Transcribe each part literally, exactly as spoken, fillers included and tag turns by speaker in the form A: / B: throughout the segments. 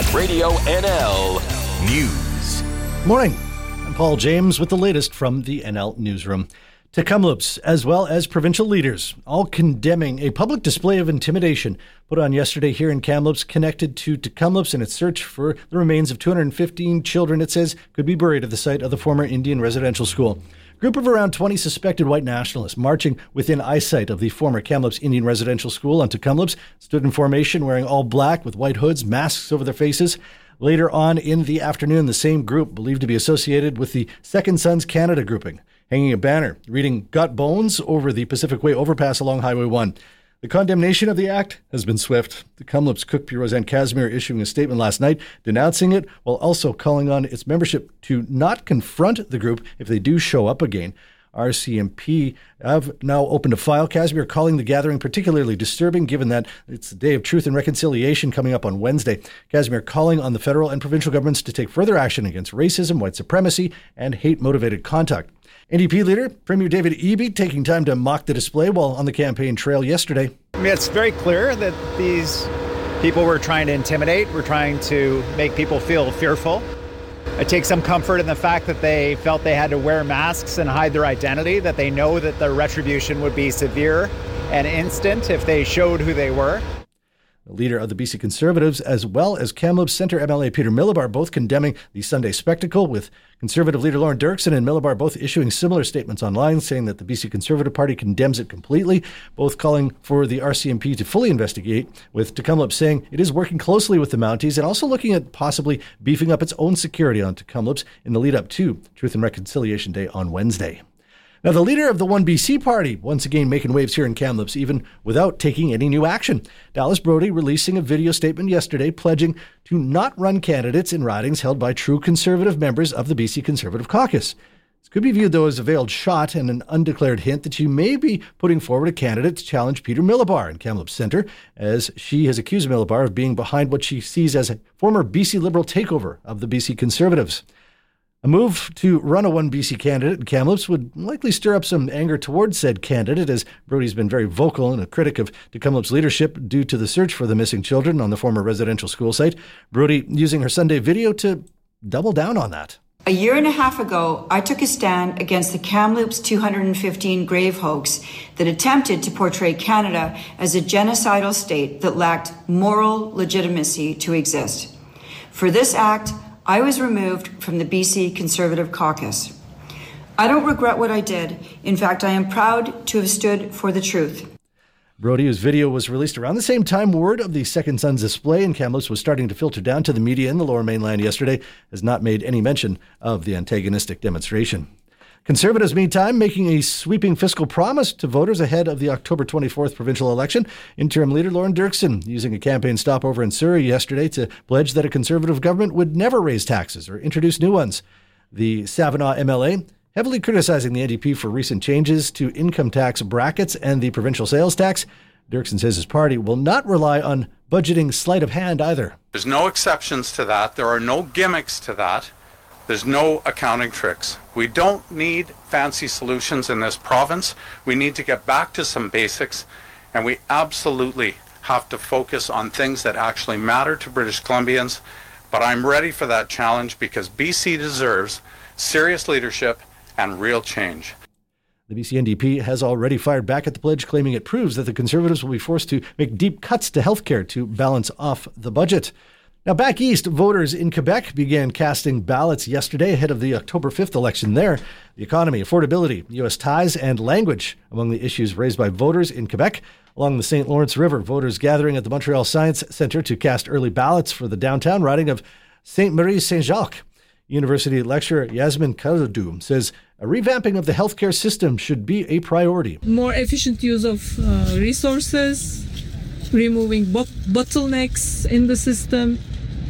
A: Radio N L News.
B: Morning. I'm Paul James with the latest from the N L Newsroom. Tk'emlúps, as well as provincial leaders, all condemning a public display of intimidation put on yesterday here in Kamloops connected to Tk'emlúps and its search for the remains of two hundred fifteen children it says could be buried at the site of the former Indian residential school. A group of around twenty suspected white nationalists marching within eyesight of the former Kamloops Indian residential school on Tk'emlúps stood in formation wearing all black with white hoods, masks over their faces. Later on in the afternoon, the same group, believed to be associated with the Second Sons Canada grouping, hanging a banner reading "Got Bones" over the Pacific Way overpass along Highway one. The condemnation of the act has been swift. The Kamloops Cook Bureau Roseanne Casimir issuing a statement last night denouncing it while also calling on its membership to not confront the group if they do show up again. R C M P have now opened a file. Casimir calling the gathering particularly disturbing given that it's the Day of Truth and Reconciliation coming up on Wednesday. Casimir calling on the federal and provincial governments to take further action against racism, white supremacy, and hate-motivated conduct. N D P leader Premier David Eby taking time to mock the display while on the campaign trail yesterday.
C: I mean, it's very clear that these people were trying to intimidate, were trying to make people feel fearful. I take some comfort in the fact that they felt they had to wear masks and hide their identity, that they know that the retribution would be severe and instant if they showed who they were.
B: The leader of the B C Conservatives, as well as Kamloops Centre M L A Peter Millibar, both condemning the Sunday spectacle, with Conservative leader Lauren Dirksen and Millibar both issuing similar statements online saying that the B C Conservative Party condemns it completely, both calling for the R C M P to fully investigate, with Tk'emlúps saying it is working closely with the Mounties and also looking at possibly beefing up its own security on Tk'emlúps in the lead up to Truth and Reconciliation Day on Wednesday. Now, the leader of the One B C party once again making waves here in Kamloops, even without taking any new action. Dallas Brody releasing a video statement yesterday pledging to not run candidates in ridings held by true Conservative members of the B C Conservative Caucus. This could be viewed, though, as a veiled shot and an undeclared hint that she may be putting forward a candidate to challenge Peter Millibar in Kamloops Centre, as she has accused Millibar of being behind what she sees as a former B C Liberal takeover of the B C Conservatives. A move to run a One B C candidate in Kamloops would likely stir up some anger towards said candidate, as Brody's been very vocal and a critic of Tk'emlúps' leadership due to the search for the missing children on the former residential school site. Brody using her Sunday video to double down on that.
D: A year and a half ago, I took a stand against the Kamloops two hundred fifteen grave hoax that attempted to portray Canada as a genocidal state that lacked moral legitimacy to exist. For this act, I was removed from the B C Conservative Caucus. I don't regret what I did. In fact, I am proud to have stood for the truth.
B: Brody, whose video was released around the same time word of the Second Sons display in Kamloops was starting to filter down to the media in the Lower Mainland yesterday, has not made any mention of the antagonistic demonstration. Conservatives, meantime, making a sweeping fiscal promise to voters ahead of the October twenty-fourth provincial election. Interim leader Lauren Dirksen using a campaign stopover in Surrey yesterday to pledge that a Conservative government would never raise taxes or introduce new ones. The Savannah M L A heavily criticizing the N D P for recent changes to income tax brackets and the provincial sales tax. Dirksen says his party will not rely on budgeting sleight of hand either.
E: There's no exceptions to that. There are no gimmicks to that. There's no accounting tricks. We don't need fancy solutions in this province. We need to get back to some basics, and we absolutely have to focus on things that actually matter to British Columbians. But I'm ready for that challenge because B C deserves serious leadership and real change.
B: The B C N D P has already fired back at the pledge, claiming it proves that the Conservatives will be forced to make deep cuts to healthcare to balance off the budget. Now, back east, voters in Quebec began casting ballots yesterday ahead of the October fifth election there. The economy, affordability, U S ties, and language among the issues raised by voters in Quebec. Along the Saint Lawrence River, voters gathering at the Montreal Science Centre to cast early ballots for the downtown riding of Saint Marie Saint Jacques. University lecturer Yasmin Kaladou says a revamping of the healthcare system should be a priority.
F: More efficient use of uh, resources, removing bot- bottlenecks in the system,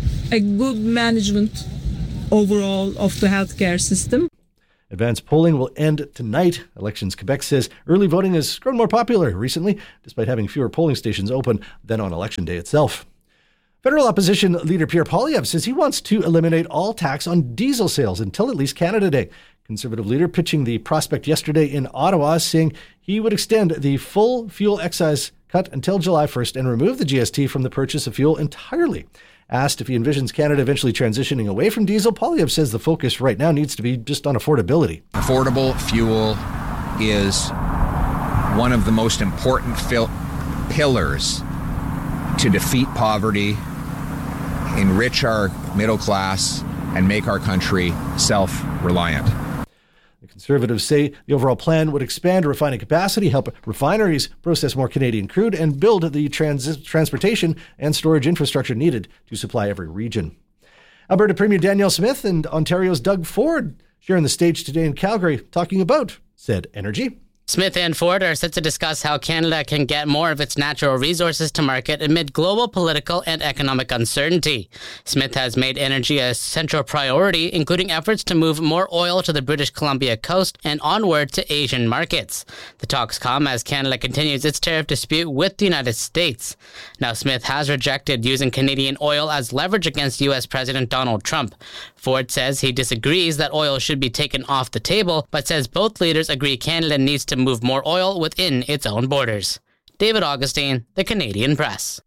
F: a good management overall of the healthcare system.
B: Advanced polling will end tonight. Elections Quebec says early voting has grown more popular recently, despite having fewer polling stations open than on election day itself. Federal opposition leader Pierre Poilievre says he wants to eliminate all tax on diesel sales until at least Canada Day. Conservative leader pitching the prospect yesterday in Ottawa, saying he would extend the full fuel excise cut until July first and remove the G S T from the purchase of fuel entirely. Asked if he envisions Canada eventually transitioning away from diesel, Poilievre says the focus right now needs to be just on affordability.
G: Affordable fuel is one of the most important fil- pillars to defeat poverty, enrich our middle class, and make our country self-reliant.
B: The Conservatives say the overall plan would expand refining capacity, help refineries process more Canadian crude, and build the trans- transportation and storage infrastructure needed to supply every region. Alberta Premier Danielle Smith and Ontario's Doug Ford sharing the stage today in Calgary, talking about said energy.
H: Smith and Ford are set to discuss how Canada can get more of its natural resources to market amid global political and economic uncertainty. Smith has made energy a central priority, including efforts to move more oil to the British Columbia coast and onward to Asian markets. The talks come as Canada continues its tariff dispute with the United States. Now, Smith has rejected using Canadian oil as leverage against U S President Donald Trump. Ford says he disagrees that oil should be taken off the table, but says both leaders agree Canada needs to move more oil within its own borders. David Augustine, The Canadian Press.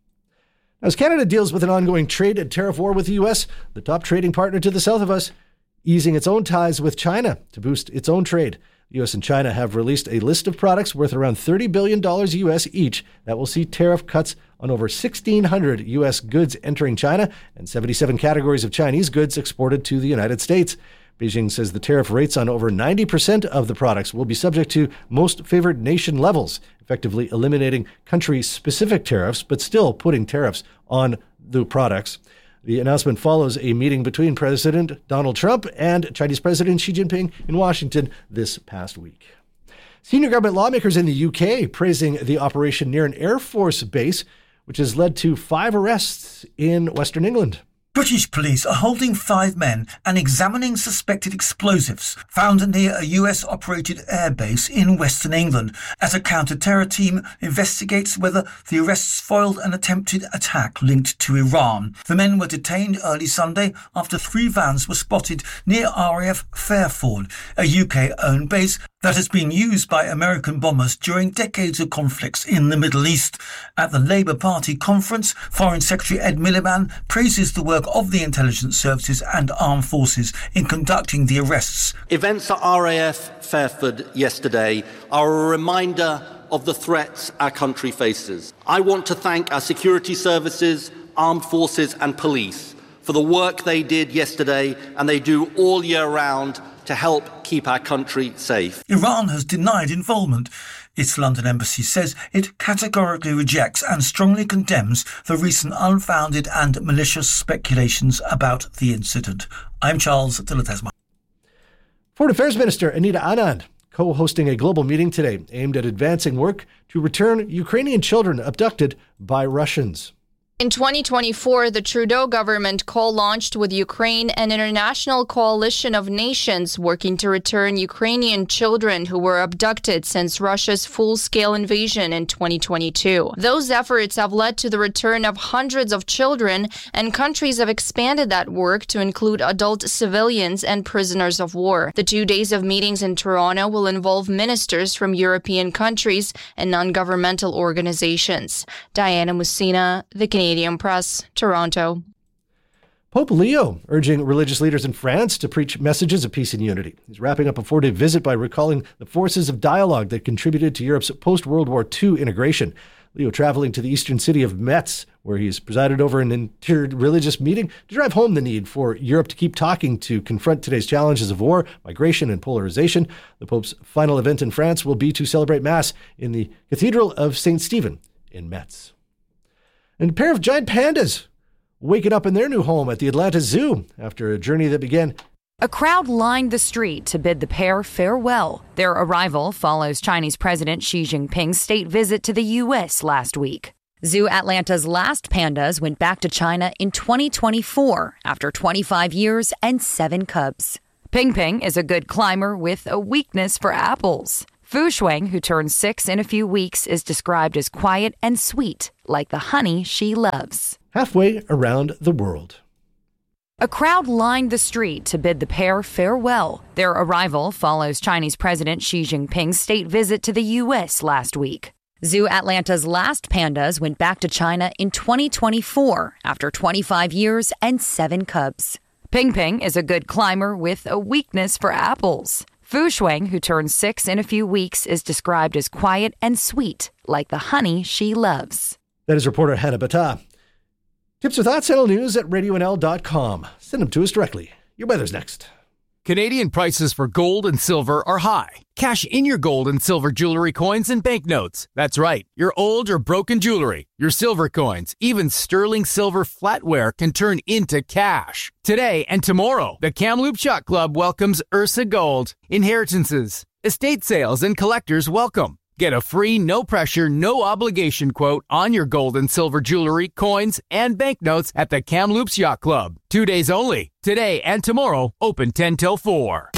B: As Canada deals with an ongoing trade and tariff war with the U S, the top trading partner to the south of us, easing its own ties with China to boost its own trade. The U S and China have released a list of products worth around thirty billion dollars U S each that will see tariff cuts on over sixteen hundred U S goods entering China and seventy-seven categories of Chinese goods exported to the United States. Beijing says the tariff rates on over ninety percent of the products will be subject to most favored nation levels, effectively eliminating country-specific tariffs, but still putting tariffs on the products. The announcement follows a meeting between President Donald Trump and Chinese President Xi Jinping in Washington this past week. Senior government lawmakers in the U K praising the operation near an Air Force base, which has led to five arrests in Western England.
I: British police are holding five men and examining suspected explosives found near a U S-operated airbase in Western England as a counter-terror team investigates whether the arrests foiled an attempted attack linked to Iran. The men were detained early Sunday after three vans were spotted near R A F Fairford, a U K-owned base that has been used by American bombers during decades of conflicts in the Middle East. At the Labour Party conference, Foreign Secretary Ed Miliband praises the work of the intelligence services and armed forces in conducting the arrests.
J: Events at R A F Fairford yesterday are a reminder of the threats our country faces. I want to thank our security services, armed forces and police for the work they did yesterday and they do all year round to help keep our country safe.
I: Iran has denied involvement. Its London embassy says it categorically rejects and strongly condemns the recent unfounded and malicious speculations about the incident. I'm Charles de la Tesma.
B: Foreign Affairs Minister Anita Anand co-hosting a global meeting today aimed at advancing work to return Ukrainian children abducted by Russians.
K: In twenty twenty-four, the Trudeau government co-launched with Ukraine an international coalition of nations working to return Ukrainian children who were abducted since Russia's full-scale invasion in twenty twenty-two. Those efforts have led to the return of hundreds of children, and countries have expanded that work to include adult civilians and prisoners of war. The two days of meetings in Toronto will involve ministers from European countries and non-governmental organizations. Diana Mussina, The Canadian Press, Toronto.
B: Pope Leo urging religious leaders in France to preach messages of peace and unity. He's wrapping up a four-day visit by recalling the forces of dialogue that contributed to Europe's post-World War Two integration. Leo traveling to the eastern city of Metz, where he's presided over an inter-religious meeting to drive home the need for Europe to keep talking to confront today's challenges of war, migration, and polarization. The Pope's final event in France will be to celebrate Mass in the Cathedral of Saint Stephen in Metz. And a pair of giant pandas waking up in their new home at the Atlanta Zoo after a journey that began.
L: A crowd lined the street to bid the pair farewell. Their arrival follows Chinese President Xi Jinping's state visit to the U S last week. Zoo Atlanta's last pandas went back to China in twenty twenty-four after twenty-five years and seven cubs. Ping Ping is a good climber with a weakness for apples. Fu Shuang, who turns six in a few weeks, is described as quiet and sweet, like the honey she loves.
B: Halfway around the world.
L: A crowd lined the street to bid the pair farewell. Their arrival follows Chinese President Xi Jinping's state visit to the U S last week. Zoo Atlanta's last pandas went back to China in twenty twenty-four after twenty-five years and seven cubs. Ping Ping is a good climber with a weakness for apples. Fu Shuang, who turns six in a few weeks, is described as quiet and sweet, like the honey she loves.
B: That is reporter Hannah Bata. Tips or thoughts, N L News at radio n l dot com. Send them to us directly. Your weather's next.
M: Canadian prices for gold and silver are high. Cash in your gold and silver jewelry coins and banknotes. That's right. Your old or broken jewelry, your silver coins, even sterling silver flatware can turn into cash. Today and tomorrow, the Kamloops Yacht Club welcomes Ursa Gold. Inheritances, estate sales, and collectors welcome. Get a free, no-pressure, no-obligation quote on your gold and silver jewelry, coins, and banknotes at the Kamloops Yacht Club. Two days only. Today and tomorrow, open ten till four.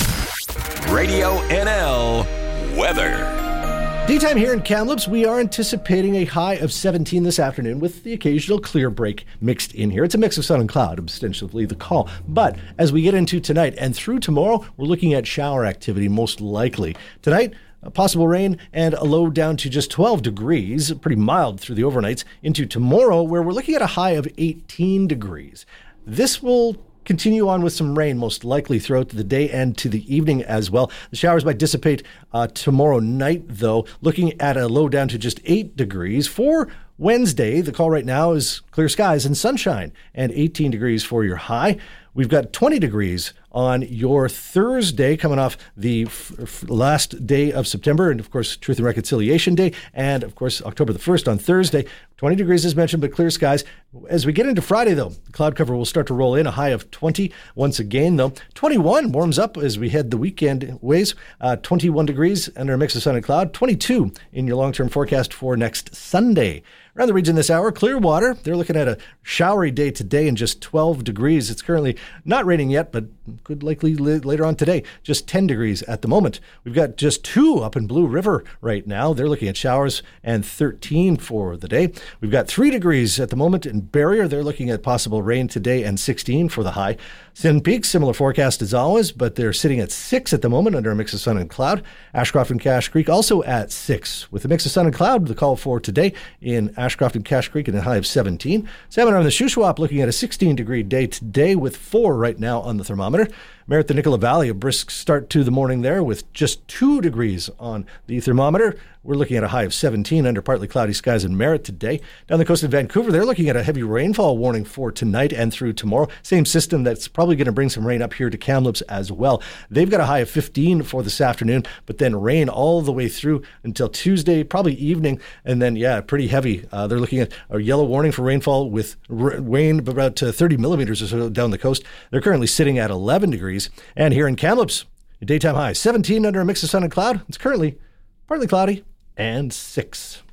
A: Radio N L weather.
B: Daytime here in Kamloops, we are anticipating a high of seventeen this afternoon with the occasional clear break mixed in here. It's a mix of sun and cloud, ostensibly the call. But as we get into tonight and through tomorrow, we're looking at shower activity most likely. Tonight, a possible rain and a low down to just twelve degrees, pretty mild through the overnights, into tomorrow where we're looking at a high of eighteen degrees. This will continue on with some rain most likely throughout the day and to the evening as well. The showers might dissipate uh, tomorrow night, though, looking at a low down to just eight degrees. For Wednesday, the call right now is clear skies and sunshine and eighteen degrees for your high. We've got twenty degrees on your Thursday, coming off the f- f- last day of September, and of course, Truth and Reconciliation Day, and of course, October the first on Thursday. twenty degrees as mentioned, but clear skies. As we get into Friday, though, the cloud cover will start to roll in, a high of twenty once again, though. twenty-one warms up as we head the weekend ways. Uh, twenty-one degrees under a mix of sun and cloud. twenty-two in your long-term forecast for next Sunday. Around the region this hour, Clearwater, they're looking at a showery day today and just twelve degrees. It's currently not raining yet, but could likely later on today. Just ten degrees at the moment. We've got just two up in Blue River right now. They're looking at showers and thirteen for the day. We've got three degrees at the moment in Barrier. They're looking at possible rain today and sixteen for the high. Sin Peak, similar forecast as always, but they're sitting at six at the moment under a mix of sun and cloud. Ashcroft and Cache Creek also at six with a mix of sun and cloud. The call for today in Ashcroft and Cache Creek and a high of seventeen. Salmon on the Shuswap looking at a sixteen degree day today with four right now on the thermometer. Merritt, the Nicola Valley, a brisk start to the morning there with just two degrees on the thermometer. We're looking at a high of seventeen under partly cloudy skies in Merritt today. Down the coast of Vancouver, they're looking at a heavy rainfall warning for tonight and through tomorrow. Same system that's probably going to bring some rain up here to Kamloops as well. They've got a high of fifteen for this afternoon, but then rain all the way through until Tuesday, probably evening, and then, yeah, pretty heavy. Uh, they're looking at a yellow warning for rainfall with r- rain of about uh, thirty millimeters or so down the coast. They're currently sitting at eleven degrees. And here in Kamloops, a daytime high, seventeen under a mix of sun and cloud. It's currently partly cloudy and six.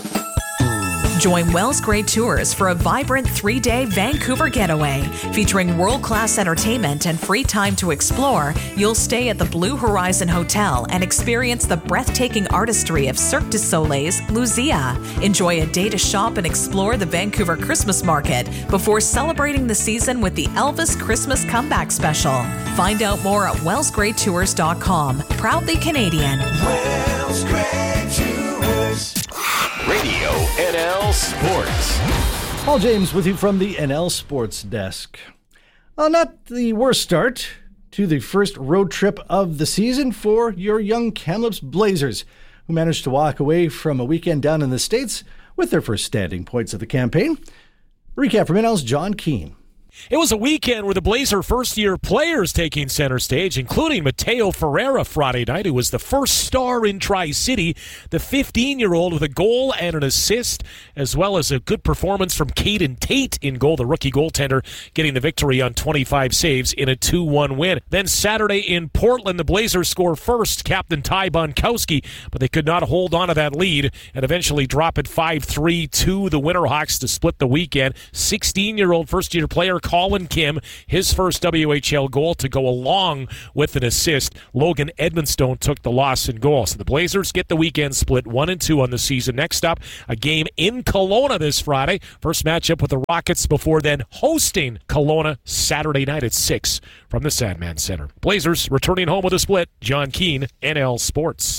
N: Join Wells Gray Tours for a vibrant three-day Vancouver getaway featuring world-class entertainment and free time to explore. You'll stay at the Blue Horizon Hotel and experience the breathtaking artistry of Cirque du Soleil's Luzia. Enjoy a day to shop and explore the Vancouver Christmas Market before celebrating the season with the Elvis Christmas Comeback Special. Find out more at wells gray tours dot com. Proudly Canadian.
A: Wells Gray Tours. Radio N L Sports.
B: Paul James with you from the N L Sports Desk. Well, not the worst start to the first road trip of the season for your young Kamloops Blazers, who managed to walk away from a weekend down in the States with their first standing points of the campaign. Recap from N L's John Keane.
O: It was a weekend where the Blazer first-year players taking center stage, including Mateo Ferreira Friday night, who was the first star in Tri-City, the fifteen-year-old with a goal and an assist, as well as a good performance from Caden Tate in goal, the rookie goaltender, getting the victory on twenty-five saves in a two one win. Then Saturday in Portland, the Blazers score first, Captain Ty Bonkowski, but they could not hold on to that lead and eventually drop it five three to the Winterhawks to split the weekend. sixteen-year-old first-year player Colin Kim, his first W H L goal to go along with an assist. Logan Edmonstone took the loss in goal. So the Blazers get the weekend split one and two on the season. Next up, a game in Kelowna this Friday. First matchup with the Rockets before then hosting Kelowna Saturday night at six from the Sandman Center. Blazers returning home with a split. John Keane, N L Sports.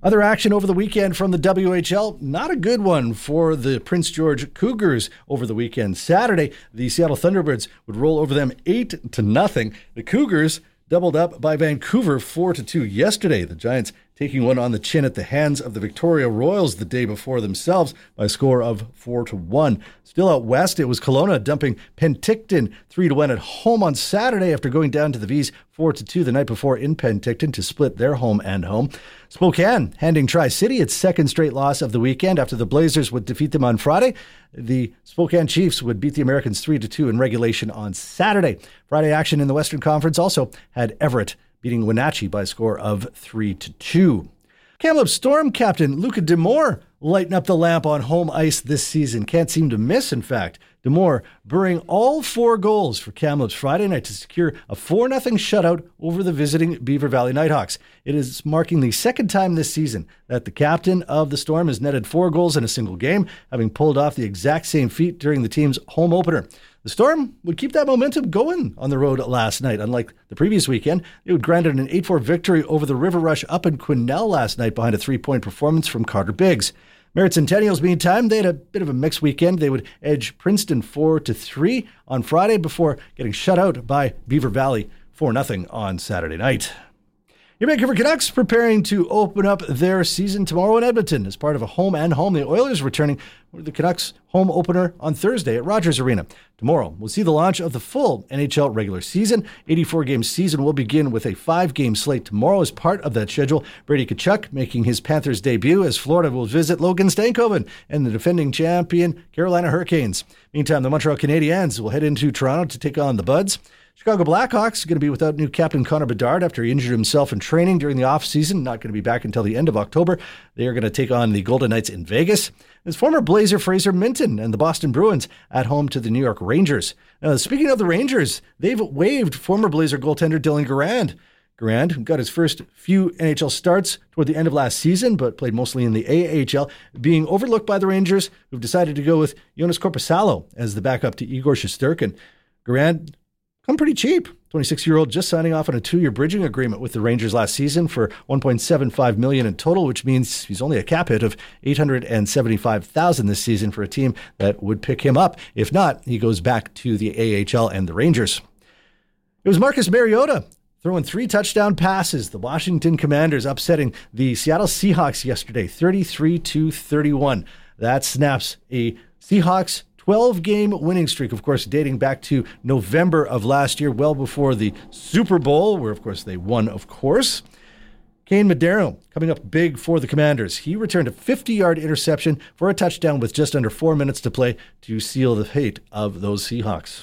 B: Other action over the weekend from the W H L, not a good one for the Prince George Cougars over the weekend. Saturday, the Seattle Thunderbirds would roll over them eight to nothing. The Cougars doubled up by Vancouver four to two yesterday. The Giants taking one on the chin at the hands of the Victoria Royals the day before themselves by a score of four to one. Still out west, it was Kelowna dumping Penticton three to one at home on Saturday after going down to the V's four to two the night before in Penticton to split their home and home. Spokane handing Tri-City its second straight loss of the weekend after the Blazers would defeat them on Friday. The Spokane Chiefs would beat the Americans three to two in regulation on Saturday. Friday action in the Western Conference also had Everett beating Wenatchee by a score of three to two. Kamloops Storm captain Luca Demore lighting up the lamp on home ice this season. Can't seem to miss, in fact. Demore burying all four goals for Kamloops Friday night to secure a four nothing shutout over the visiting Beaver Valley Nighthawks. It is marking the second time this season that the captain of the Storm has netted four goals in a single game, having pulled off the exact same feat during the team's home opener. The Storm would keep that momentum going on the road last night. Unlike the previous weekend, they would grind out an eight four victory over the River Rush up in Quesnel last night behind a three-point performance from Carter Biggs. Merritt Centennials, meantime, they had a bit of a mixed weekend. They would edge Princeton four to three on Friday before getting shut out by Beaver Valley four nothing on Saturday night. Your Vancouver Canucks preparing to open up their season tomorrow in Edmonton as part of a home and home. The Oilers returning with the Canucks home opener on Thursday at Rogers Arena. Tomorrow, we'll see the launch of the full N H L regular season. eighty-four game season will begin with a five-game slate tomorrow as part of that schedule. Brady Tkachuk making his Panthers debut as Florida will visit Logan Stankoven and the defending champion Carolina Hurricanes. Meantime, the Montreal Canadiens will head into Toronto to take on the Buds. Chicago Blackhawks are going to be without new captain Connor Bedard after he injured himself in training during the offseason. Not going to be back until the end of October. They are going to take on the Golden Knights in Vegas. It's former Blazer Fraser Minton and the Boston Bruins at home to the New York Rangers. Now, speaking of the Rangers, they've waived former Blazer goaltender Dylan Garand. Garand got his first few N H L starts toward the end of last season, but played mostly in the A H L, being overlooked by the Rangers, who've decided to go with Jonas Korpisalo as the backup to Igor Shesterkin. Garand come pretty cheap. twenty-six-year-old just signing off on a two-year bridging agreement with the Rangers last season for one point seven five million dollars in total, which means he's only a cap hit of eight hundred seventy-five thousand dollars this season for a team that would pick him up. If not, he goes back to the A H L and the Rangers. It was Marcus Mariota throwing three touchdown passes. The Washington Commanders upsetting the Seattle Seahawks yesterday, thirty-three to thirty-one. That snaps a Seahawks twelve-game winning streak, of course, dating back to November of last year, well before the Super Bowl, where, of course, they won, of course. Kane Madero coming up big for the Commanders. He returned a fifty-yard interception for a touchdown with just under four minutes to play to seal the fate of those Seahawks.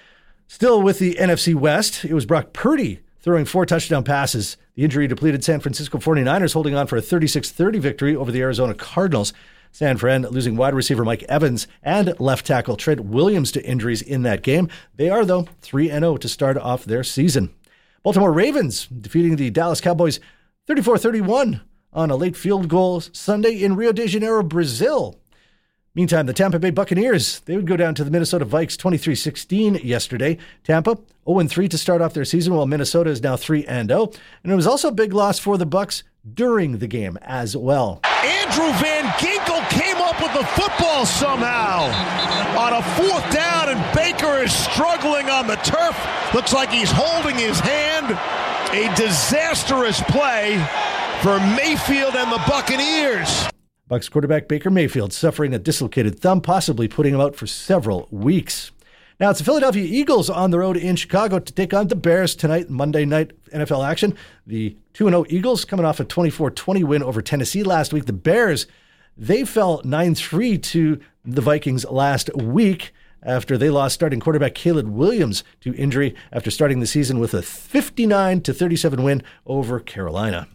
B: Still with the N F C West, it was Brock Purdy throwing four touchdown passes. The injury-depleted San Francisco forty-niners holding on for a thirty-six thirty victory over the Arizona Cardinals. San Fran losing wide receiver Mike Evans and left tackle Trent Williams to injuries in that game. They are, though, three and oh to start off their season. Baltimore Ravens defeating the Dallas Cowboys thirty-four thirty-one on a late field goal Sunday in Rio de Janeiro, Brazil. Meantime, the Tampa Bay Buccaneers, they would go down to the Minnesota Vikes twenty-three sixteen yesterday. Tampa oh and three to start off their season, while Minnesota is now three and oh. And it was also a big loss for the Bucs during the game as well.
P: Andrew Van Ginkel came up with the football somehow on a fourth down, and Baker is struggling on the turf. Looks like he's holding his hand. A disastrous play for Mayfield and the Buccaneers.
B: Bucs quarterback Baker Mayfield suffering a dislocated thumb, possibly putting him out for several weeks. Now it's the Philadelphia Eagles on the road in Chicago to take on the Bears tonight, Monday night N F L action. The two and oh Eagles coming off a twenty-four twenty win over Tennessee last week. The Bears, they fell nine three to the Vikings last week after they lost starting quarterback Caleb Williams to injury after starting the season with a fifty-nine to thirty-seven win over Carolina.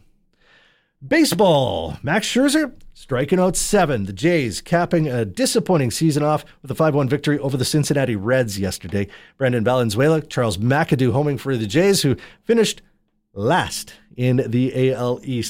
B: Baseball, Max Scherzer striking out seven. The Jays capping a disappointing season off with a five one victory over the Cincinnati Reds yesterday. Brandon Valenzuela, Charles McAdoo homing for the Jays, who finished last in the A L East.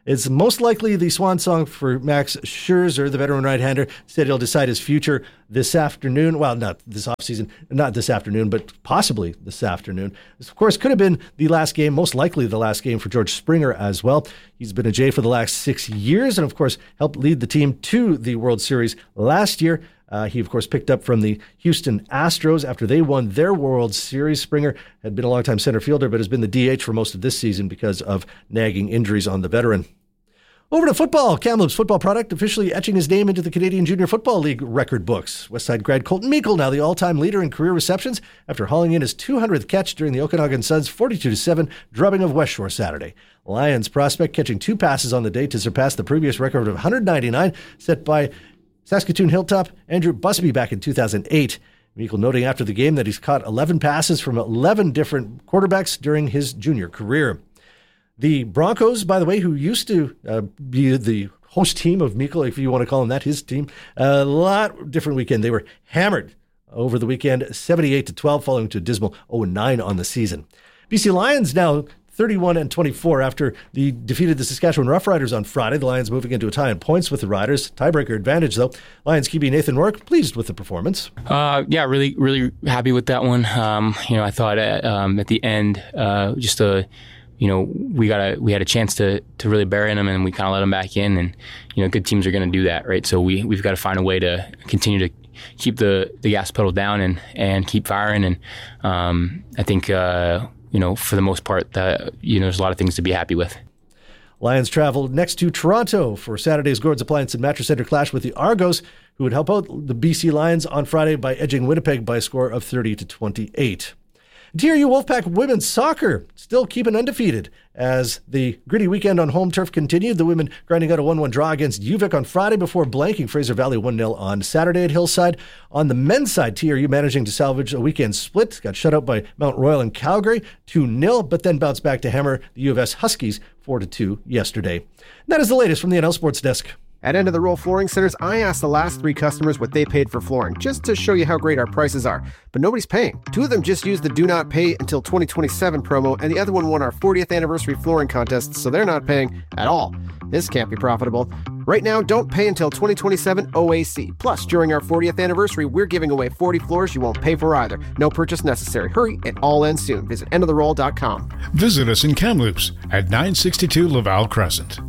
B: It's most likely the swan song for Max Scherzer, the veteran right-hander. Said he'll decide his future this afternoon. Well, not this offseason, not this afternoon, but possibly this afternoon. This, of course, could have been the last game, most likely the last game for George Springer as well. He's been a J for the last six years and, of course, helped lead the team to the World Series last year. Uh, he, of course, picked up from the Houston Astros after they won their World Series. Springer had been a longtime center fielder, but has been the D H for most of this season because of nagging injuries on the veteran. Over to football. Kamloops football product officially etching his name into the Canadian Junior Football League record books. Westside grad Colton Meikle, now the all-time leader in career receptions after hauling in his two hundredth catch during the Okanagan Suns' forty-two to seven drubbing of West Shore Saturday. Lions prospect catching two passes on the day to surpass the previous record of one hundred ninety-nine set by Saskatoon Hilltop Andrew Busby back in two thousand eight. Meikle noting after the game that he's caught eleven passes from eleven different quarterbacks during his junior career. The Broncos, by the way, who used to uh, be the host team of Meikle, if you want to call him that, his team, a lot different weekend. They were hammered over the weekend, seventy-eight to twelve, following to a dismal oh and nine on the season. B C Lions now thirty-one and twenty-four after they defeated the Saskatchewan Roughriders on Friday. The Lions moving into a tie in points with the Riders. Tiebreaker advantage, though. Lions Q B Nathan Rourke pleased with the performance.
Q: Uh, yeah, really, really happy with that one. Um, you know, I thought at, um, at the end, uh, just a, you know, we got a we had a chance to to really bury them, and we kind of let them back in. And you know, good teams are going to do that, right? So we we've got to find a way to continue to keep the, the gas pedal down and and keep firing. And um, I think. Uh, You know, for the most part, that you know, there's a lot of things to be happy with.
B: Lions travel next to Toronto for Saturday's Gord's Appliance and Mattress Center clash with the Argos, who would help out the B C Lions on Friday by edging Winnipeg by a score of thirty to twenty-eight. T R U Wolfpack women's soccer still keeping undefeated as the gritty weekend on home turf continued. The women grinding out a one one draw against U V I C on Friday before blanking Fraser Valley one nil on Saturday at Hillside. On the men's side, T R U managing to salvage a weekend split. Got shut out by Mount Royal and Calgary two nil, but then bounced back to hammer the U of S Huskies four to two yesterday. And that is the latest from the N L Sports Desk.
R: At End of the Roll Flooring Centers, I asked the last three customers what they paid for flooring, just to show you how great our prices are. But nobody's paying. Two of them just used the Do Not Pay Until twenty twenty-seven promo, and the other one won our fortieth anniversary flooring contest, so they're not paying at all. This can't be profitable. Right now, don't pay until twenty twenty-seven O A C. Plus, during our fortieth anniversary, we're giving away forty floors you won't pay for either. No purchase necessary. Hurry, it all ends soon. Visit end of the roll dot com.
S: Visit us in Kamloops at nine sixty-two Laval Crescent.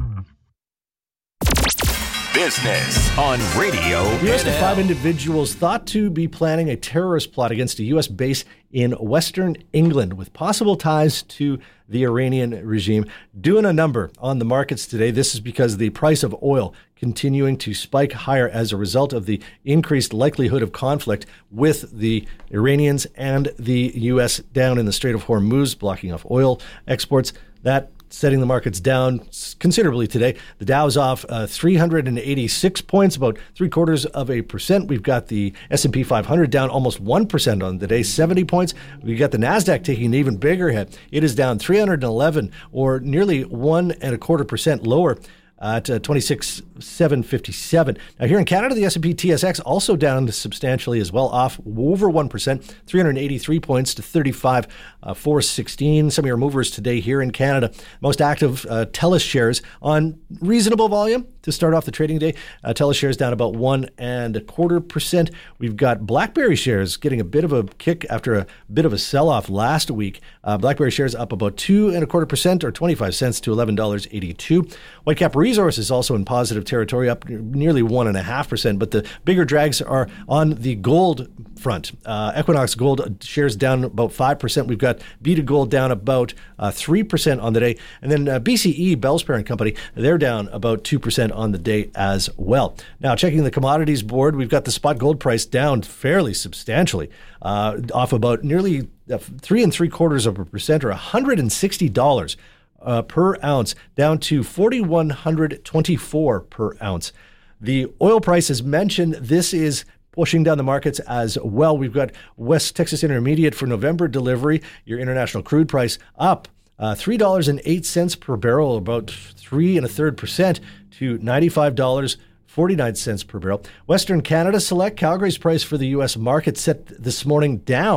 A: Business on Radio
B: The arrest of
A: N L.
B: five individuals thought to be planning a terrorist plot against a U S base in Western England with possible ties to the Iranian regime, doing a number on the markets today. This is because the price of oil continuing to spike higher as a result of the increased likelihood of conflict with the Iranians and the U S down in the Strait of Hormuz, blocking off oil exports. That setting the markets down considerably today. The Dow's off uh, three hundred eighty-six points, about three quarters of a percent. We've got the S and P five hundred down almost one percent on the day, seventy points. We've got the NASDAQ taking an even bigger hit. It is down three hundred eleven, or nearly one and a quarter percent lower at uh, twenty-six thousand seven hundred fifty-seven. Now here in Canada, the S and P T S X also down substantially as well, off over one percent, three hundred eighty-three points to thirty-five thousand four hundred sixteen. Some of your movers today here in Canada. Most active uh, TELUS shares on reasonable volume to start off the trading day. Uh, TELUS shares down about one and a quarter percent. We've got BlackBerry shares getting a bit of a kick after a bit of a sell-off last week. Uh, BlackBerry shares up about two and a quarter percent, or twenty-five cents to eleven dollars and eighty-two cents. Whitecap Resources also in positive territory, up nearly one and a half percent. But the bigger drags are on the gold front. Uh, Equinox Gold shares down about five percent. We've got Beta Gold down about uh, three percent on the day. And then uh, B C E, Bell's parent company, they're down about two percent on the day as well. Now, checking the commodities board, we've got the spot gold price down fairly substantially, uh, off about nearly uh, three and three quarters of a percent, or one hundred sixty dollars uh, per ounce, down to four thousand one hundred twenty-four dollars per ounce. The oil price, as mentioned, this is pushing down the markets as well. We've got West Texas Intermediate for November delivery, your international crude price up uh, three dollars and eight cents per barrel, about three and a third percent, to ninety-five dollars and forty-nine cents per barrel. Western Canada Select, Calgary's price for the U S market set this morning down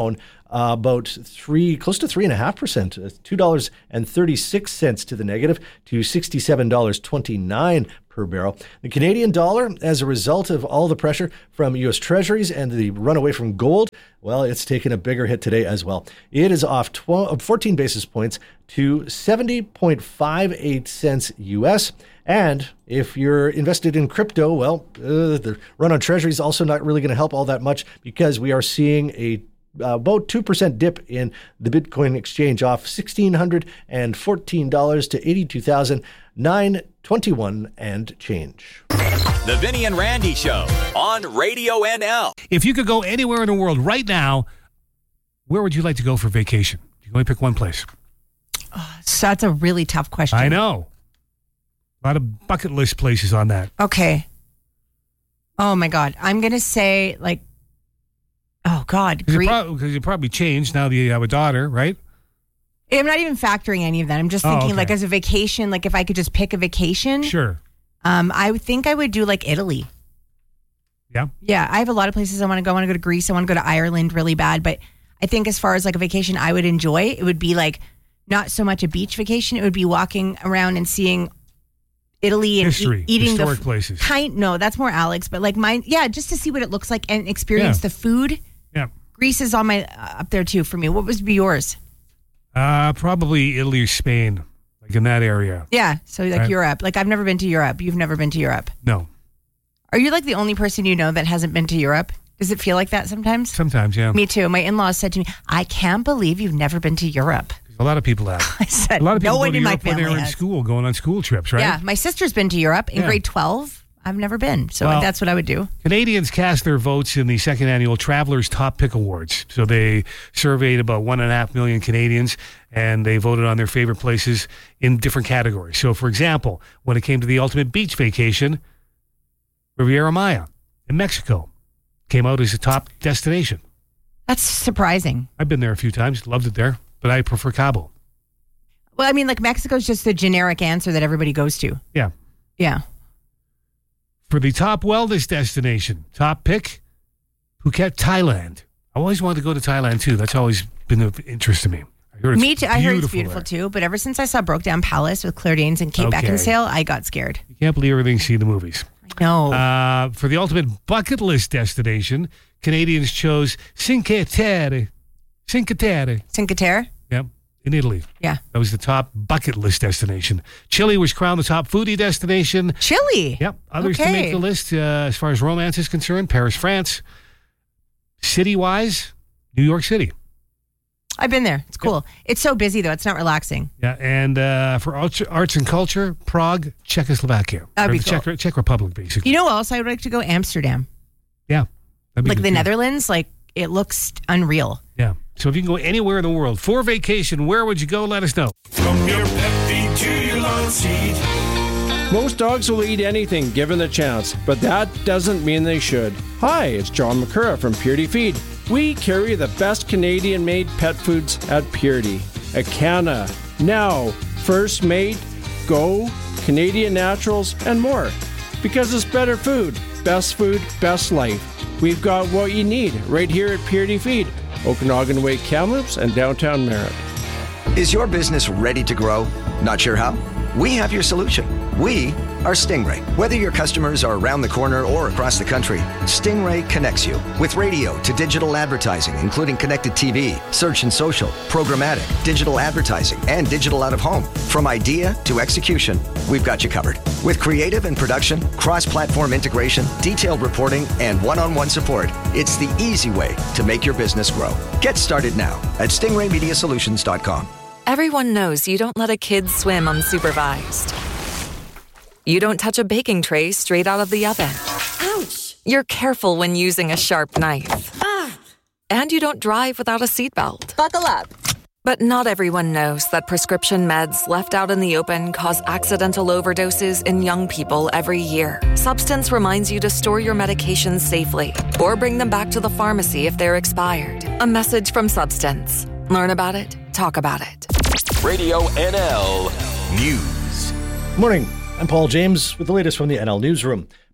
B: uh, about three, close to three and a half percent, two dollars and thirty-six cents to the negative, to sixty-seven dollars and twenty-nine cents per barrel. The Canadian dollar, as a result of all the pressure from U S Treasuries and the run away from gold, well, it's taken a bigger hit today as well. It is off twelve, fourteen basis points to seventy point five eight cents U S. And if you're invested in crypto, well, uh, the run on Treasury is also not really going to help all that much, because we are seeing a uh, about two percent dip in the Bitcoin exchange, off one thousand six hundred fourteen dollars to eighty-two thousand nine hundred twenty-one dollars and change.
A: The Vinny and Randy Show on Radio N L.
O: If you could go anywhere in the world right now, where would you like to go for vacation? You can only pick one place.
T: Oh, so that's a really tough question.
O: I know. A lot of bucket list places on that.
T: Okay. Oh, my God. I'm going to say, like, oh, God.
O: Because
T: Gre-
O: you, prob- you probably changed now that you have a daughter, right?
T: I'm not even factoring any of that. I'm just
O: Oh,
T: thinking,
O: okay.
T: like, as a vacation, like, if I could just pick a vacation.
O: Sure.
T: Um, I would think I would do, like, Italy.
O: Yeah?
T: Yeah, I have a lot of places I want to go. I want to go to Greece. I want to go to Ireland really bad. But I think as far as, like, a vacation I would enjoy, it would be, like, not so much a beach vacation. It would be walking around and seeing Italy and
O: History,
T: e- eating
O: historic
T: the f-
O: places.
T: Kind no, that's more Alex, but like mine, yeah, just to see what it looks like and experience
O: Yeah.
T: the food.
O: Yeah.
T: Greece is on my uh, up there too for me. What would be yours?
O: Uh, probably Italy or Spain, like in that area.
T: Yeah, so like
O: Right.
T: Europe. Like I've never been to Europe. You've never been to Europe.
O: No.
T: Are you like the only person you know that hasn't been to Europe? Does it feel like that sometimes?
O: Sometimes, yeah.
T: Me too. My in-laws said to me, "I can't believe you've never been to Europe."
O: A lot of people have.
T: I said,
O: a lot of people
T: "No
O: go
T: one
O: to
T: in my
O: Europe when
T: family
O: they're in
T: has."
O: school, going on school trips, right?
T: Yeah, my sister's been to Europe in
O: Yeah.
T: grade twelve. I've never been, so
O: Well,
T: that's what I would do.
O: Canadians cast their votes in the second annual Travelers Top Pick Awards. So they surveyed about one and a half million Canadians, and they voted on their favorite places in different categories. So, for example, when it came to the ultimate beach vacation, Riviera Maya in Mexico came out as a top destination.
T: That's surprising.
O: I've been there a few times, loved it there, but I prefer Cabo.
T: Well, I mean, like Mexico's just the generic answer that everybody goes to.
O: Yeah.
T: Yeah.
O: For the top wellness destination, top pick, Phuket, Thailand. I always wanted to go to Thailand, too. That's always been of interest to me. I heard it's
T: Me too. I heard it's beautiful
O: there.
T: too, but ever since I saw Broke Down Palace with Claire Danes and Kate
O: Okay.
T: Beckinsale, I got scared.
O: You can't believe everything you see in the movies.
T: No.
O: Uh, for the ultimate bucket list destination, Canadians chose Cinque Terre. Cinque Terre.
T: Cinque Terre?
O: Yep, in Italy.
T: Yeah.
O: That was the top bucket list destination. Chile was crowned the top foodie destination.
T: Chile?
O: Yep. Others to
T: Okay.
O: make the list, uh, as far as romance is concerned, Paris, France. City-wise, New York City.
T: I've been there. It's cool. It's so busy, though. It's not relaxing.
O: Yeah, and uh, for arts, arts and culture, Prague, Czechoslovakia.
T: That'd
O: Or
T: be
O: the
T: cool.
O: Czech, Czech Republic, basically.
T: You know what else I would like to go? Amsterdam.
O: Yeah. that'd be
T: Like
O: good,
T: the
O: too.
T: Netherlands, like it looks unreal.
O: Yeah. So if you can go anywhere in the world for vacation, where would you go? Let us know.
U: From your pet feed to your lawn seat.
V: Most dogs will eat anything given the chance, but that doesn't mean they should. Hi, it's John McCurra from Purity Feed. We carry the best Canadian-made pet foods at Purity. Acana, Now, First Mate, Go, Canadian Naturals, and more. Because it's better food, best food, best life. We've got what you need right here at Purity Feed, Okanagan Way, Kamloops, and downtown Merritt.
W: Is your business ready to grow? Not sure how? We have your solution. We are Stingray. Whether your customers are around the corner or across the country, Stingray connects you with radio to digital advertising, including connected T V, search and social, programmatic, digital advertising, and digital out of home. From idea to execution, we've got you covered. With creative and production, cross-platform integration, detailed reporting, and one-on-one support, it's the easy way to make your business grow. Get started now at stingray media solutions dot com.
X: Everyone knows you don't let a kid swim unsupervised. You don't touch a baking tray straight out of the oven. Ouch! You're careful when using a sharp knife. Ah! And you don't drive without a seatbelt. Buckle up. But not everyone knows that prescription meds left out in the open cause accidental overdoses in young people every year. Substance reminds you to store your medications safely or bring them back to the pharmacy if they're expired. A message from Substance. Learn about it. Talk about it.
A: Radio N L News.
B: Morning. I'm Paul James with the latest from the N L Newsroom.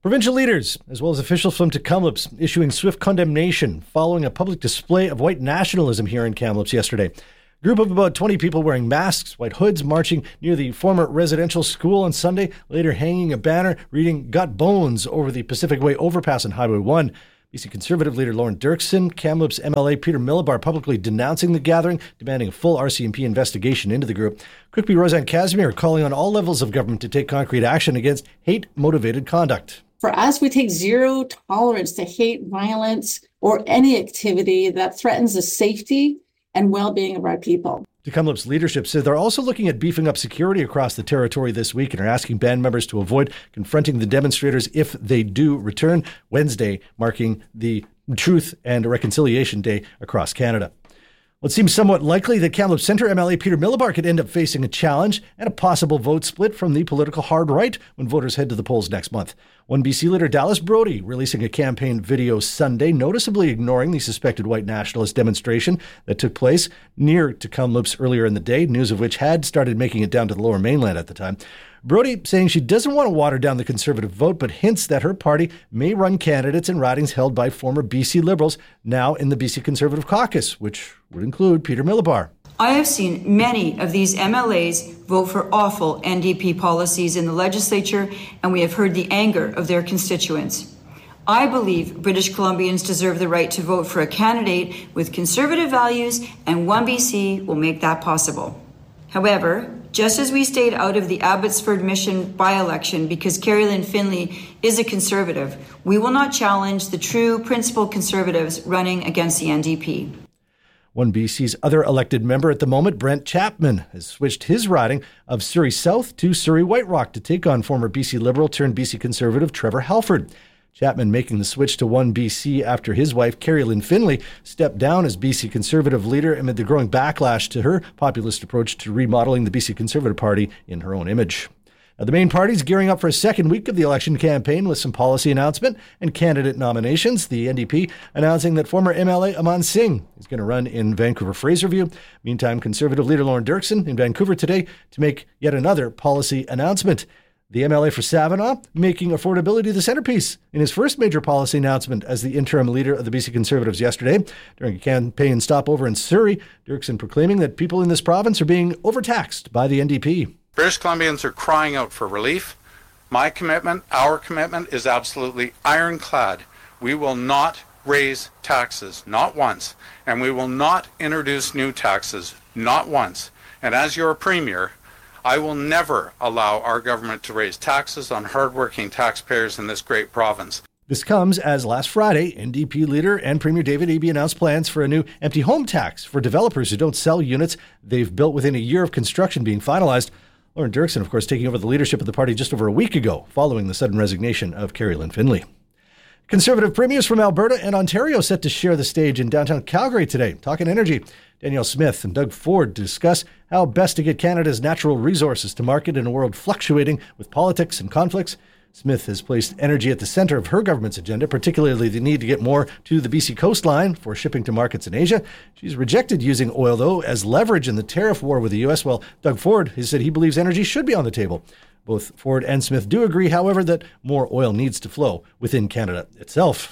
B: Provincial leaders, as well as officials from Kamloops, issuing swift condemnation following a public display of white nationalism here in Kamloops yesterday. A group of about twenty people wearing masks, white hoods, marching near the former residential school on Sunday, later hanging a banner reading "Got Bones" over the Pacific Way overpass on Highway one. B C Conservative leader Lauren Dirksen, Kamloops M L A Peter Millibar publicly denouncing the gathering, demanding a full R C M P investigation into the group. Quickby Roseanne Casimir calling on all levels of government to take concrete action against hate-motivated conduct.
C: For us, we take zero tolerance to hate, violence, or any activity that threatens the safety and well-being of our people.
B: The Kamloops leadership says they're also looking at beefing up security across the territory this week and are asking band members to avoid confronting the demonstrators if they do return, Wednesday marking the Truth and Reconciliation Day across Canada. Well, it seems somewhat likely that Kamloops Centre M L A Peter Millibar could end up facing a challenge and a possible vote split from the political hard right when voters head to the polls next month. One B C leader Dallas Brody releasing a campaign video Sunday, noticeably ignoring the suspected white nationalist demonstration that took place near to Kamloops earlier in the day, news of which had started making it down to the Lower Mainland at the time. Brody saying she doesn't want to water down the Conservative vote, but hints that her party may run candidates in ridings held by former B C Liberals now in the B C Conservative caucus, which would include Peter Millibar.
D: I have seen many of these M L As vote for awful N D P policies in the legislature, and we have heard the anger of their constituents. I believe British Columbians deserve the right to vote for a candidate with conservative values, and one B C will make that possible. However, just as we stayed out of the Abbotsford Mission by-election because Carrie-Lynne Finlay is a Conservative, we will not challenge the true principled Conservatives running against the N D P.
B: One B C's other elected member at the moment, Brent Chapman, has switched his riding of Surrey South to Surrey White Rock to take on former B C Liberal turned B C Conservative Trevor Halford. Chapman making the switch to one B C after his wife, Carrie-Lynne Finlay, stepped down as B C Conservative leader amid the growing backlash to her populist approach to remodeling the B C Conservative Party in her own image. Now, the main party's gearing up for a second week of the election campaign with some policy announcement and candidate nominations. The N D P announcing that former M L A Aman Singh is going to run in Vancouver-Fraserview. Meantime, Conservative leader Lauren Dirksen in Vancouver today to make yet another policy announcement. The M L A for Savannah making affordability the centerpiece in his first major policy announcement as the interim leader of the B C Conservatives yesterday. During a campaign stopover in Surrey, Dirksen proclaiming that people in this province are being overtaxed by the N D P.
E: British Columbians are crying out for relief. My commitment, our commitment, is absolutely ironclad. We will not raise taxes, not once, and we will not introduce new taxes, not once. And as your Premier, I will never allow our government to raise taxes on hardworking taxpayers in this great province.
B: This comes as last Friday, N D P leader and Premier David Eby announced plans for a new empty home tax for developers who don't sell units they've built within a year of construction being finalized. Lauren Dirksen, of course, taking over the leadership of the party just over a week ago, following the sudden resignation of Carrie-Lynne Finlay. Conservative premiers from Alberta and Ontario set to share the stage in downtown Calgary today. Talking energy, Danielle Smith and Doug Ford to discuss how best to get Canada's natural resources to market in a world fluctuating with politics and conflicts. Smith has placed energy at the center of her government's agenda, particularly the need to get more to the B C coastline for shipping to markets in Asia. She's rejected using oil, though, as leverage in the tariff war with the U S, while Doug Ford has said he believes energy should be on the table. Both Ford and Smith do agree, however, that more oil needs to flow within Canada itself.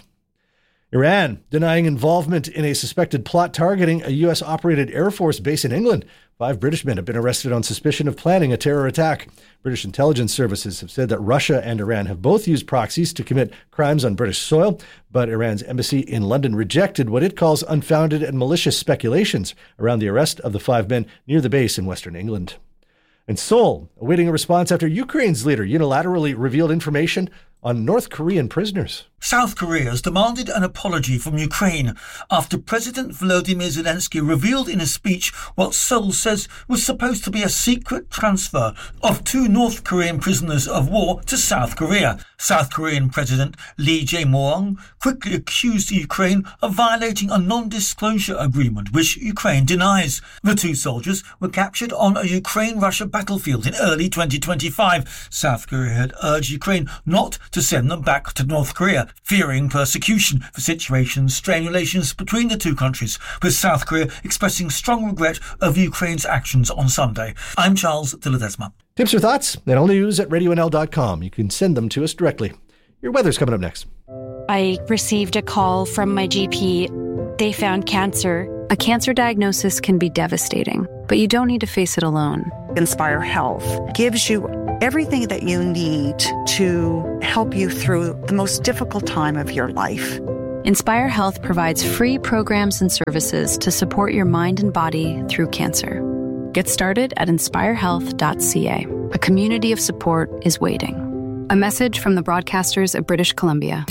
B: Iran denying involvement in a suspected plot targeting a U S-operated Air Force base in England. Five British men have been arrested on suspicion of planning a terror attack. British intelligence services have said that Russia and Iran have both used proxies to commit crimes on British soil, but Iran's embassy in London rejected what it calls unfounded and malicious speculations around the arrest of the five men near the base in western England. And Seoul, awaiting a response after Ukraine's leader unilaterally revealed information on North Korean prisoners.
I: South Korea has demanded an apology from Ukraine after President Volodymyr Zelensky revealed in a speech what Seoul says was supposed to be a secret transfer of two North Korean prisoners of war to South Korea. South Korean President Lee Jae-myung quickly accused Ukraine of violating a non-disclosure agreement, which Ukraine denies. The two soldiers were captured on a Ukraine-Russia battlefield in early twenty twenty-five. South Korea had urged Ukraine not to send them back to North Korea, fearing persecution. The situation strained relations between the two countries, with South Korea expressing strong regret of Ukraine's actions on Sunday. I'm Charles de Ledesma.
B: Tips or thoughts? N L News at radio N L dot com. You can send them to us directly. Your weather's coming up next.
F: I received a call from my G P. They found cancer.
G: A cancer diagnosis can be devastating, but you don't need to face it alone.
H: Inspire Health gives you everything that you need to help you through the most difficult time of your life.
G: Inspire Health provides free programs and services to support your mind and body through cancer. Get started at inspire health dot c a. A community of support is waiting. A message from the broadcasters of British Columbia.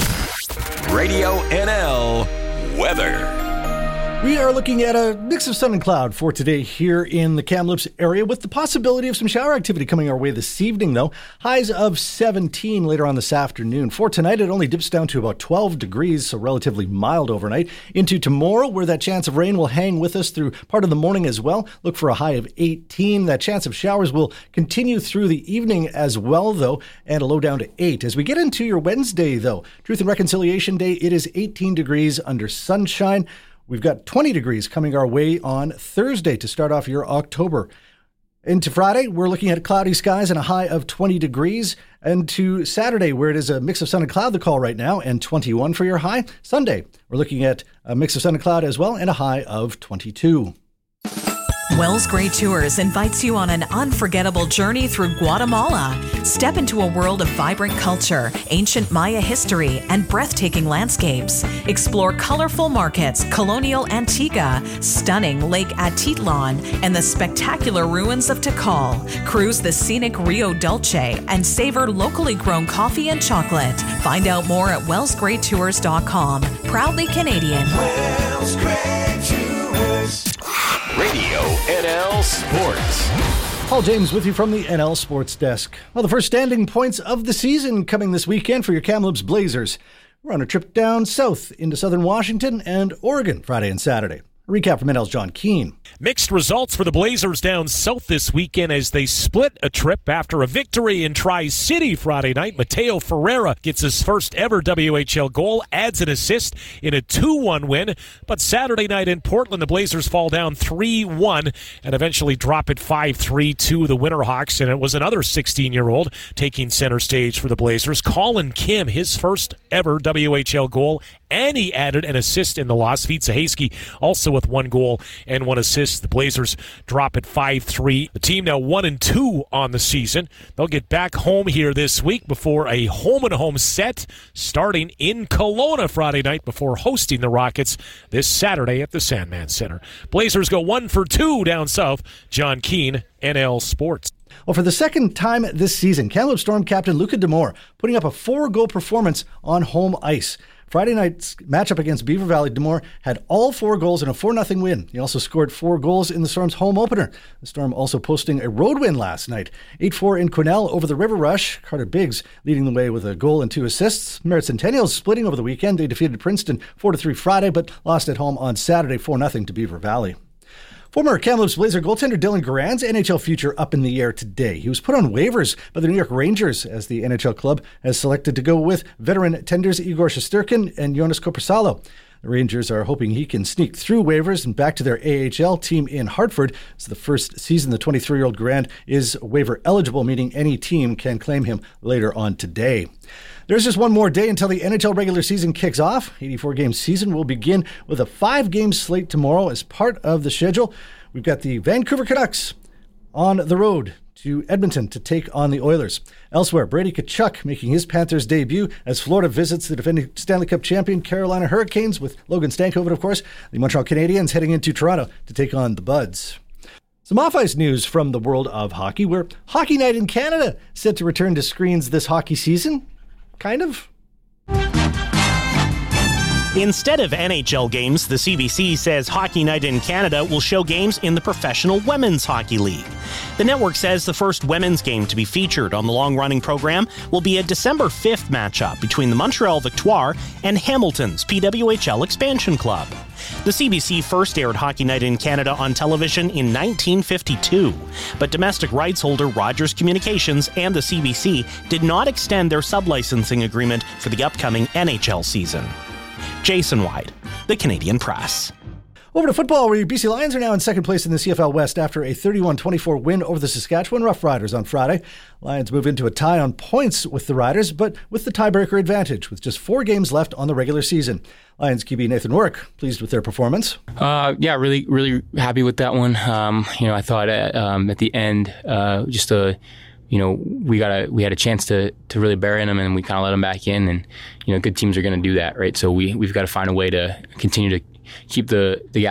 A: Radio N L weather.
B: We are looking at a mix of sun and cloud for today here in the Kamloops area, with the possibility of some shower activity coming our way this evening, though. Highs of seventeen later on this afternoon. For tonight, it only dips down to about twelve degrees, so relatively mild overnight. Into tomorrow, where that chance of rain will hang with us through part of the morning as well. Look for a high of eighteen. That chance of showers will continue through the evening as well, though, and a low down to eight. As we get into your Wednesday, though, Truth and Reconciliation Day, it is eighteen degrees under sunshine. We've got twenty degrees coming our way on Thursday to start off your October. Into Friday, we're looking at cloudy skies and a high of twenty degrees. And to Saturday, where it is a mix of sun and cloud, the call right now, and twenty-one for your high. Sunday, we're looking at a mix of sun and cloud as well, and a high of twenty-two.
N: Wells Gray Tours invites you on an unforgettable journey through Guatemala. Step into a world of vibrant culture, ancient Maya history, and breathtaking landscapes. Explore colorful markets, colonial Antigua, stunning Lake Atitlan, and the spectacular ruins of Tikal. Cruise the scenic Rio Dulce and savor locally grown coffee and chocolate. Find out more at wells gray tours dot com. Proudly Canadian.
U: Wells Gray Tours.
A: Radio N L Sports.
B: Paul James with you from the N L Sports Desk. Well, the first standing points of the season coming this weekend for your Kamloops Blazers. We're on a trip down south into southern Washington and Oregon Friday and Saturday. A recap from N L's John Keane.
O: Mixed results for the Blazers down south this weekend as they split a trip after a victory in Tri-City Friday night. Mateo Ferreira gets his first ever W H L goal, adds an assist in a two one win. But Saturday night in Portland, the Blazers fall down three one and eventually drop it five three to the Winterhawks. And it was another sixteen-year-old taking center stage for the Blazers. Colin Kim, his first ever W H L goal, and he added an assist in the loss. Vita Hayski also with one goal and one assist. The Blazers drop at five three. The team now one and two on the season. They'll get back home here this week before a home-and-home set starting in Kelowna Friday night before hosting the Rockets this Saturday at the Sandman Center. Blazers go one for two down south. John Keane, N L Sports.
B: Well, for the second time this season, Kamloops Storm captain Luca D'Amour putting up a four-goal performance on home ice. Friday night's matchup against Beaver Valley, D'Amour had all four goals in a four nothing win. He also scored four goals in the Storm's home opener. The Storm also posting a road win last night. eight four in Quesnel over the River Rush. Carter Biggs leading the way with a goal and two assists. Merritt Centennials splitting over the weekend. They defeated Princeton four to three Friday, but lost at home on Saturday four nothing to Beaver Valley. Former Kamloops Blazer goaltender Dylan Garand's N H L future up in the air today. He was put on waivers by the New York Rangers as the N H L club has selected to go with veteran tenders Igor Shesterkin and Jonas Korpisalo. The Rangers are hoping he can sneak through waivers and back to their A H L team in Hartford. It's the first season the twenty-three-year-old Garand is waiver eligible, meaning any team can claim him later on today. There's just one more day until the N H L regular season kicks off. eighty-four game season will begin with a five-game slate tomorrow as part of the schedule. We've got the Vancouver Canucks on the road to Edmonton to take on the Oilers. Elsewhere, Brady Tkachuk making his Panthers debut as Florida visits the defending Stanley Cup champion Carolina Hurricanes with Logan Stankoven, of course. The Montreal Canadiens heading into Toronto to take on the Buds. Some off-ice news from the world of hockey, where Hockey Night in Canada set to return to screens this hockey season. Kind of.
J: Instead of N H L games, the C B C says Hockey Night in Canada will show games in the Professional Women's Hockey League. The network says the first women's game to be featured on the long-running program will be a December fifth matchup between the Montreal Victoire and Hamilton's P W H L Expansion Club. The C B C first aired Hockey Night in Canada on television in nineteen fifty-two, but domestic rights holder Rogers Communications and the C B C did not extend their sublicensing agreement for the upcoming N H L season. Jason White, The Canadian Press.
B: Over to football, where your B C Lions are now in second place in the C F L West after a thirty-one twenty-four win over the Saskatchewan Roughriders on Friday. Lions move into a tie on points with the Riders, but with the tiebreaker advantage, with just four games left on the regular season. Lions Q B Nathan Rourke pleased with their performance.
Q: Uh, yeah, really, really happy with that one. Um, you know, I thought at, um, at the end, uh, just a, you know, we got a we had a chance to to really bury them, and we kind of let them back in. And you know, good teams are going to do that, right? So we we've got to find a way to continue to keep the the